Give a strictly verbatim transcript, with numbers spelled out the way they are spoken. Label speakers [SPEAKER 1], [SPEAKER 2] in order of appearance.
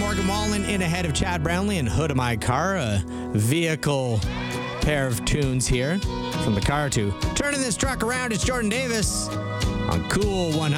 [SPEAKER 1] Morgan Wallen in ahead of Chad Brownlee and Hood of My Car, a vehicle pair of tunes here from the car to turning this truck around. It's Jordan Davis on Cool one hundred.